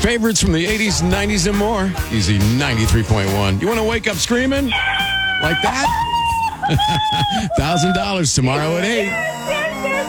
Favorites from the 80s, 90s, and more. Easy 93.1. You want to wake up screaming? Like that? $1,000 tomorrow at 8.